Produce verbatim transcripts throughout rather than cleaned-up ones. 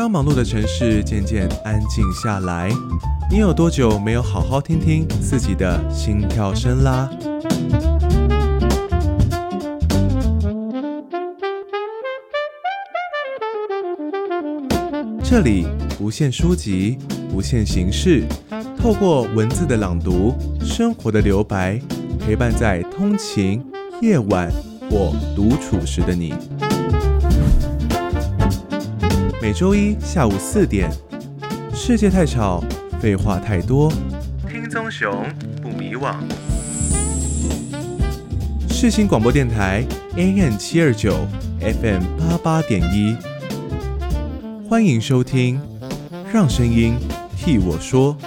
当忙碌的城市渐渐安静下来，你有多久没有好好听听自己的心跳声啦？这里不限书籍，不限形式，透过文字的朗读，生活的留白，陪伴在通勤、夜晚或独处时的你。每周一下午四点，世界太吵，废话太多，听棕熊不迷惘。世新广播电台 A M 七二九 F M 八八点一，欢迎收听，让声音替我说。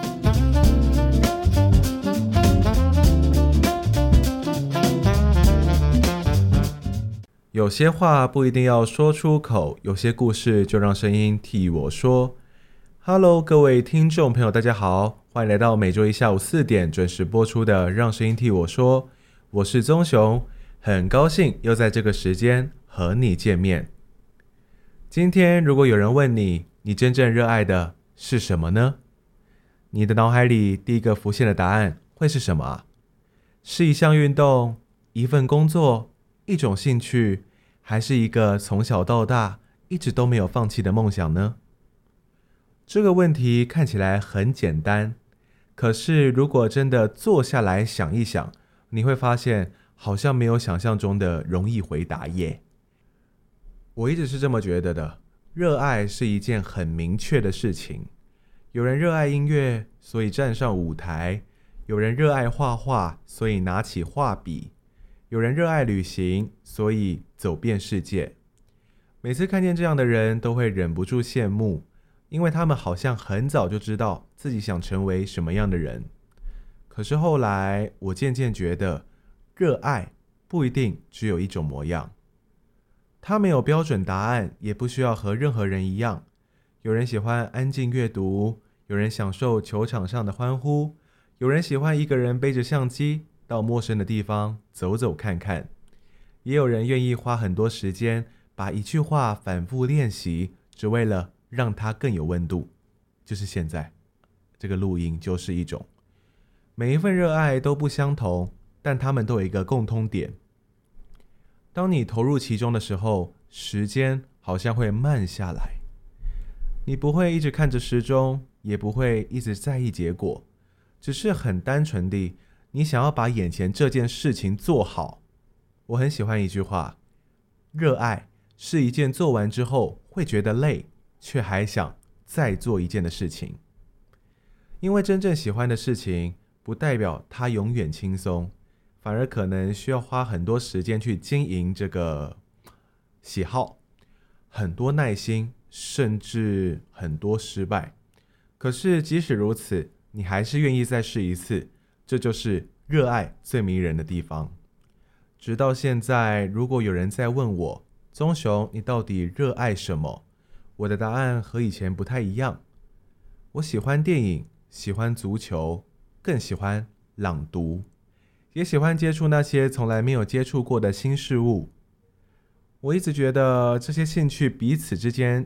有些话不一定要说出口，有些故事就让声音替我说。Hello， 各位听众朋友，大家好，欢迎来到每周一下午四点准时播出的《让声音替我说》，我是棕熊，很高兴又在这个时间和你见面。今天如果有人问你，你真正热爱的是什么呢？你的脑海里第一个浮现的答案会是什么啊？是一项运动，一份工作，一种兴趣，还是一个从小到大一直都没有放弃的梦想呢？这个问题看起来很简单，可是如果真的坐下来想一想，你会发现好像没有想象中的容易回答耶。我一直是这么觉得的，热爱是一件很明确的事情。有人热爱音乐，所以站上舞台；有人热爱画画，所以拿起画笔；有人热爱旅行，所以走遍世界。每次看见这样的人，都会忍不住羡慕，因为他们好像很早就知道自己想成为什么样的人。可是后来，我渐渐觉得，热爱不一定只有一种模样。它没有标准答案，也不需要和任何人一样。有人喜欢安静阅读，有人享受球场上的欢呼，有人喜欢一个人背着相机到陌生的地方走走看看，也有人愿意花很多时间把一句话反复练习，只为了让它更有温度。就是现在，这个录音就是一种。每一份热爱都不相同，但它们都有一个共通点。当你投入其中的时候，时间好像会慢下来。你不会一直看着时钟，也不会一直在意结果，只是很单纯地，你想要把眼前这件事情做好。我很喜欢一句话，热爱是一件做完之后会觉得累，却还想再做一件的事情。因为真正喜欢的事情，不代表它永远轻松，反而可能需要花很多时间去经营这个喜好，很多耐心，甚至很多失败。可是即使如此，你还是愿意再试一次，这就是热爱最迷人的地方。直到现在，如果有人在问我，棕熊，你到底热爱什么？我的答案和以前不太一样。我喜欢电影，喜欢足球，更喜欢朗读，也喜欢接触那些从来没有接触过的新事物。我一直觉得这些兴趣彼此之间